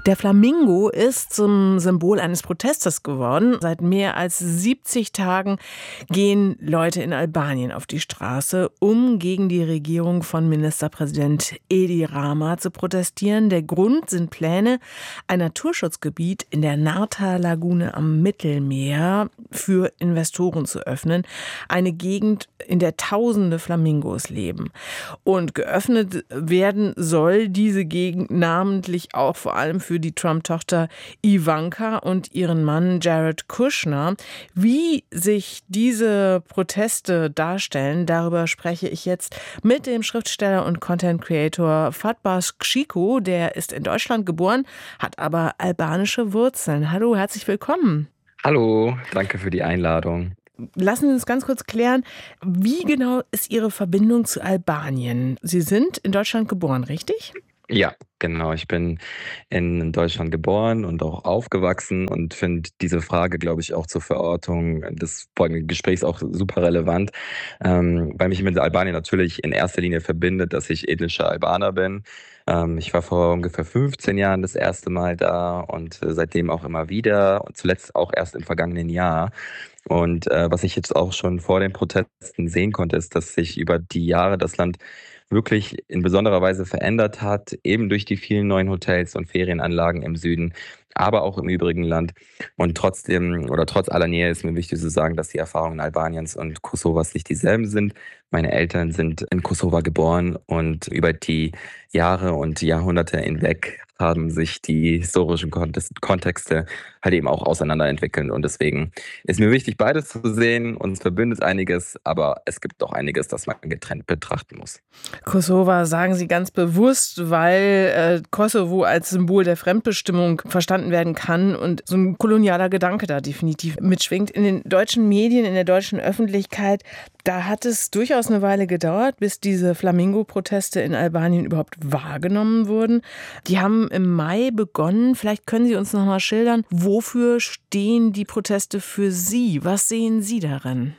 Der Flamingo ist zum Symbol eines Protestes geworden. Seit mehr als 70 Tagen gehen Leute in Albanien auf die Straße, um gegen die Regierung von Ministerpräsident Edi Rama zu protestieren. Der Grund sind Pläne, ein Naturschutzgebiet in der Narta-Lagune am Mittelmeer für Investoren zu öffnen. Eine Gegend, in der Tausende Flamingos leben. Und geöffnet werden soll diese Gegend namentlich auch vor allem für die Trump-Tochter Ivanka und ihren Mann Jared Kushner. Wie sich diese Proteste darstellen, darüber spreche ich jetzt mit dem Schriftsteller und Content Creator Fatbash Xiku. Der ist in Deutschland geboren, hat aber albanische Wurzeln. Hallo, herzlich willkommen. Hallo, danke für die Einladung. Lassen Sie uns ganz kurz klären, wie genau ist Ihre Verbindung zu Albanien? Sie sind in Deutschland geboren, richtig? Ja, genau. Ich bin in Deutschland geboren und auch aufgewachsen und finde diese Frage, glaube ich, auch zur Verortung des folgenden Gesprächs auch super relevant, weil mich mit Albanien natürlich in erster Linie verbindet, dass ich ethnischer Albaner bin. Ich war vor ungefähr 15 Jahren das erste Mal da und seitdem auch immer wieder und zuletzt auch erst im vergangenen Jahr. Und was ich jetzt auch schon vor den Protesten sehen konnte, ist, dass sich über die Jahre das Land wirklich in besonderer Weise verändert hat, eben durch die vielen neuen Hotels und Ferienanlagen im Süden, aber auch im übrigen Land. Und trotzdem oder trotz aller Nähe ist mir wichtig zu sagen, dass die Erfahrungen Albaniens und Kosovas nicht dieselben sind. Meine Eltern sind in Kosova geboren und über die Jahre und Jahrhunderte hinweg haben sich die historischen Kontexte halt eben auch auseinanderentwickelt. Und deswegen ist mir wichtig, beides zu sehen. Uns verbindet einiges, aber es gibt auch einiges, das man getrennt betrachten muss. Kosova sagen Sie ganz bewusst, weil Kosovo als Symbol der Fremdbestimmung verstanden werden kann und so ein kolonialer Gedanke da definitiv mitschwingt. In den deutschen Medien, in der deutschen Öffentlichkeit, da hat es durchaus eine Weile gedauert, bis diese Flamingo-Proteste in Albanien überhaupt wahrgenommen wurden. Die haben im Mai begonnen. Vielleicht können Sie uns noch mal schildern, wofür stehen die Proteste für Sie? Was sehen Sie darin?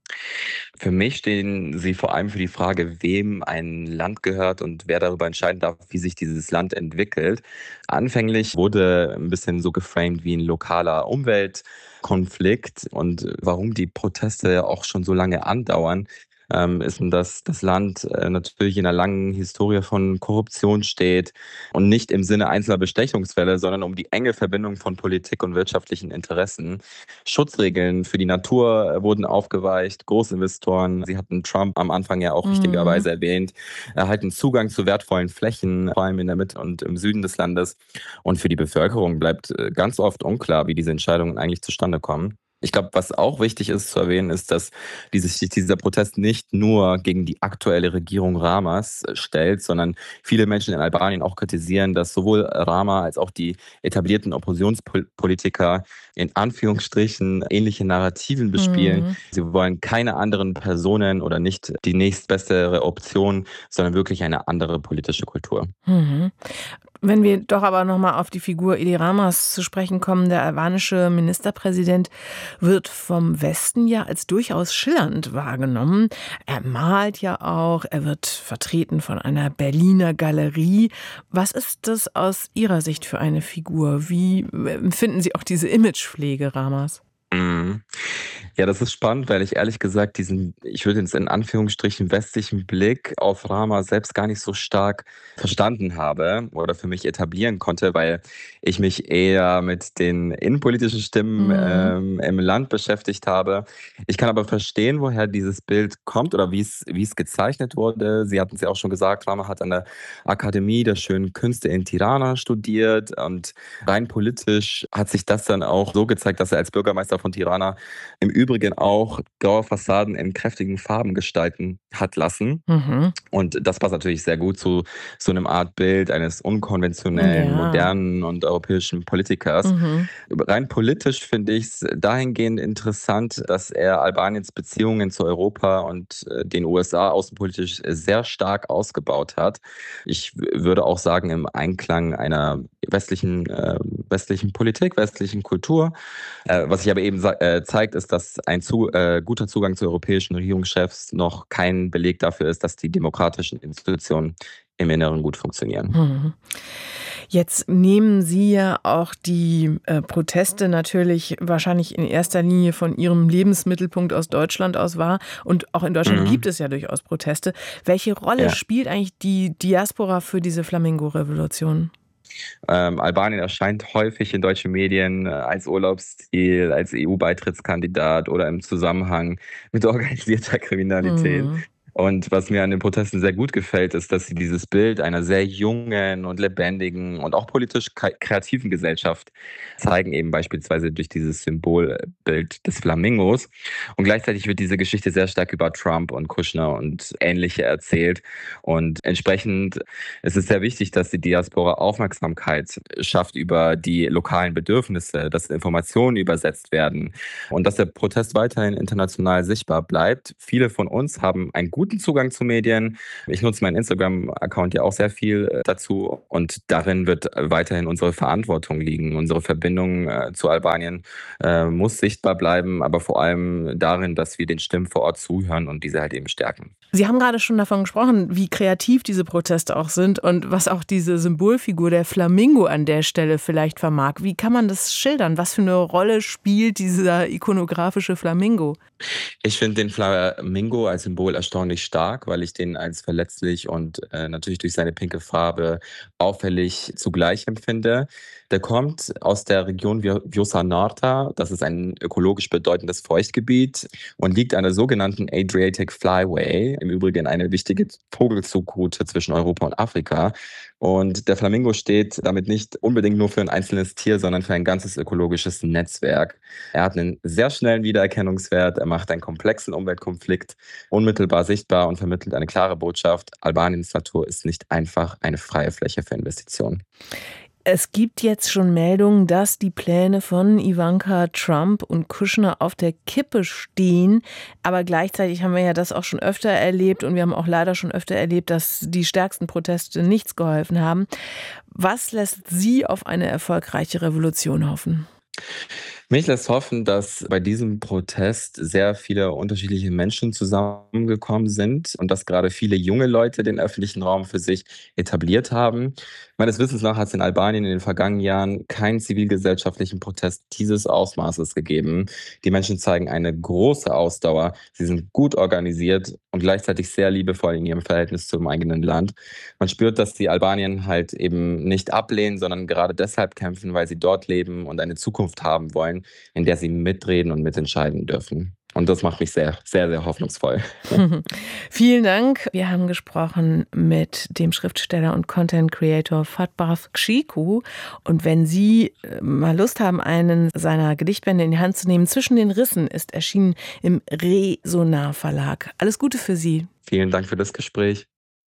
Für mich stehen sie vor allem für die Frage, wem ein Land gehört und wer darüber entscheiden darf, wie sich dieses Land entwickelt. Anfänglich wurde ein bisschen so geframed wie ein lokaler Umweltkonflikt und warum die Proteste ja auch schon so lange andauern. Ist, dass das Land natürlich in einer langen Historie von Korruption steht und nicht im Sinne einzelner Bestechungsfälle, sondern um die enge Verbindung von Politik und wirtschaftlichen Interessen. Schutzregeln für die Natur wurden aufgeweicht, Großinvestoren, Sie hatten Trump am Anfang ja auch richtigerweise erwähnt, erhalten Zugang zu wertvollen Flächen, vor allem in der Mitte und im Süden des Landes. Und für die Bevölkerung bleibt ganz oft unklar, wie diese Entscheidungen eigentlich zustande kommen. Ich glaube, was auch wichtig ist zu erwähnen, ist, dass sich dieser Protest nicht nur gegen die aktuelle Regierung Ramas stellt, sondern viele Menschen in Albanien auch kritisieren, dass sowohl Rama als auch die etablierten Oppositionspolitiker in Anführungsstrichen ähnliche Narrativen bespielen. Sie wollen keine anderen Personen oder nicht die nächstbessere Option, sondern wirklich eine andere politische Kultur. Mhm. Wenn wir doch aber nochmal auf die Figur Edi Ramas zu sprechen kommen, der albanische Ministerpräsident wird vom Westen ja als durchaus schillernd wahrgenommen. Er malt ja auch, er wird vertreten von einer Berliner Galerie. Was ist das aus Ihrer Sicht für eine Figur? Wie empfinden Sie auch diese Imagepflege Ramas? Mhm. Ja, das ist spannend, weil ich ehrlich gesagt ich würde jetzt in Anführungsstrichen westlichen Blick auf Rama selbst gar nicht so stark verstanden habe oder für mich etablieren konnte, weil ich mich eher mit den innenpolitischen Stimmen im Land beschäftigt habe. Ich kann aber verstehen, woher dieses Bild kommt oder wie es gezeichnet wurde. Sie hatten es ja auch schon gesagt, Rama hat an der Akademie der schönen Künste in Tirana studiert und rein politisch hat sich das dann auch so gezeigt, dass er als Bürgermeister von Tirana im Übrigen auch graue Fassaden in kräftigen Farben gestalten hat lassen. Und das passt natürlich sehr gut zu so einem Art Bild eines unkonventionellen, Ja. modernen und europäischen Politikers. Rein politisch finde ich es dahingehend interessant, dass er Albaniens Beziehungen zu Europa und den USA außenpolitisch sehr stark ausgebaut hat. Ich würde auch sagen, im Einklang einer westlichen Politik, westlichen Kultur. Was sich aber eben zeigt, ist, dass ein guter Zugang zu europäischen Regierungschefs noch kein Beleg dafür ist, dass die demokratischen Institutionen im Inneren gut funktionieren. Jetzt nehmen Sie ja auch die Proteste natürlich wahrscheinlich in erster Linie von Ihrem Lebensmittelpunkt aus Deutschland aus wahr. Und auch in Deutschland Mhm. gibt es ja durchaus Proteste. Welche Rolle Ja. spielt eigentlich die Diaspora für diese Flamingo-Revolution? Albanien erscheint häufig in deutschen Medien als Urlaubsziel, als EU-Beitrittskandidat oder im Zusammenhang mit organisierter Kriminalität. Mhm. Und was mir an den Protesten sehr gut gefällt, ist, dass sie dieses Bild einer sehr jungen und lebendigen und auch politisch kreativen Gesellschaft zeigen, eben beispielsweise durch dieses Symbolbild des Flamingos. Und gleichzeitig wird diese Geschichte sehr stark über Trump und Kushner und Ähnliche erzählt. Und entsprechend ist es sehr wichtig, dass die Diaspora Aufmerksamkeit schafft über die lokalen Bedürfnisse, dass Informationen übersetzt werden und dass der Protest weiterhin international sichtbar bleibt. Viele von uns haben einen guten Zugang zu Medien. Ich nutze meinen Instagram-Account ja auch sehr viel dazu und darin wird weiterhin unsere Verantwortung liegen. Unsere Verbindung zu Albanien muss sichtbar bleiben, aber vor allem darin, dass wir den Stimmen vor Ort zuhören und diese halt eben stärken. Sie haben gerade schon davon gesprochen, wie kreativ diese Proteste auch sind und was auch diese Symbolfigur der Flamingo an der Stelle vielleicht vermag. Wie kann man das schildern? Was für eine Rolle spielt dieser ikonografische Flamingo? Ich finde den Flamingo als Symbol erstaunlich stark, weil ich den als verletzlich und natürlich durch seine pinke Farbe auffällig zugleich empfinde. Der kommt aus der Region Vjosa Norta. Das ist ein ökologisch bedeutendes Feuchtgebiet und liegt an der sogenannten Adriatic Flyway, im Übrigen eine wichtige Vogelzugroute zwischen Europa und Afrika. Und der Flamingo steht damit nicht unbedingt nur für ein einzelnes Tier, sondern für ein ganzes ökologisches Netzwerk. Er hat einen sehr schnellen Wiedererkennungswert, er macht einen komplexen Umweltkonflikt unmittelbar sichtbar und vermittelt eine klare Botschaft: Albaniens Natur ist nicht einfach eine freie Fläche für Investitionen. Es gibt jetzt schon Meldungen, dass die Pläne von Ivanka Trump und Kushner auf der Kippe stehen. Aber gleichzeitig haben wir ja das auch schon öfter erlebt und wir haben auch leider schon öfter erlebt, dass die stärksten Proteste nichts geholfen haben. Was lässt Sie auf eine erfolgreiche Revolution hoffen? Mich lässt hoffen, dass bei diesem Protest sehr viele unterschiedliche Menschen zusammengekommen sind und dass gerade viele junge Leute den öffentlichen Raum für sich etabliert haben. Meines Wissens nach hat es in Albanien in den vergangenen Jahren keinen zivilgesellschaftlichen Protest dieses Ausmaßes gegeben. Die Menschen zeigen eine große Ausdauer. Sie sind gut organisiert und gleichzeitig sehr liebevoll in ihrem Verhältnis zum eigenen Land. Man spürt, dass die Albanien halt eben nicht ablehnen, sondern gerade deshalb kämpfen, weil sie dort leben und eine Zukunft haben wollen, in der sie mitreden und mitentscheiden dürfen. Und das macht mich sehr, sehr, sehr hoffnungsvoll. Vielen Dank. Wir haben gesprochen mit dem Schriftsteller und Content Creator Fatbath Kshiku. Und wenn Sie mal Lust haben, einen seiner Gedichtbände in die Hand zu nehmen, Zwischen den Rissen ist erschienen im Resonar Verlag. Alles Gute für Sie. Vielen Dank für das Gespräch.